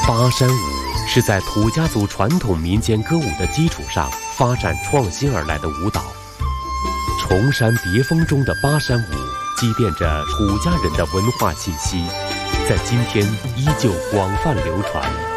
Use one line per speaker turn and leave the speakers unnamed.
巴山舞是在土家族传统民间歌舞的基础上发展创新而来的舞蹈。崇山叠峰中的巴山舞积淀着土家人的文化气息，在今天依旧广泛流传。